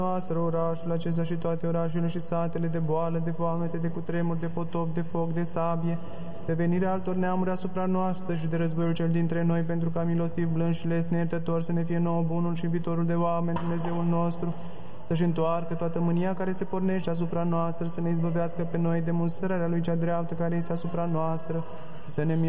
noastră, orașul acesta și toate orașele și satele, de boală, de foamete, de cutremur, de potop, de foc, de sabie, de venirea altor neamuri asupra noastră și de războiul cel dintre noi, pentru ca milostiv, blând și lesne, iertător să ne fie nouă bunul și iubitorul de oameni, Dumnezeul nostru, să-și întoarcă toată mânia care se pornește asupra noastră, să ne izbăvească pe noi de mustrarea lui cea dreaptă care este asupra noastră, să ne